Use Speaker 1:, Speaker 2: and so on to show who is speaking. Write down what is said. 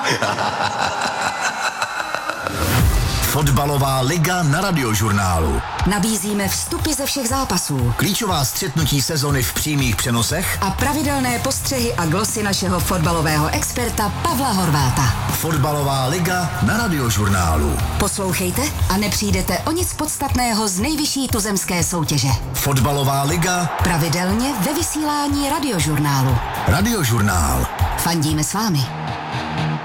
Speaker 1: Fotbalová liga na Radiožurnálu.
Speaker 2: Nabízíme vstupy ze všech zápasů,
Speaker 1: Klíčová střetnutí sezony v přímých přenosech
Speaker 2: a pravidelné postřehy a glosy našeho fotbalového experta Pavla Horváta.
Speaker 1: Fotbalová liga na Radiožurnálu.
Speaker 2: Poslouchejte a nepřijdete o nic podstatného z nejvyšší tuzemské soutěže.
Speaker 1: Fotbalová liga
Speaker 2: pravidelně ve vysílání Radiožurnálu.
Speaker 1: Radiožurnál.
Speaker 2: Fandíme s vámi.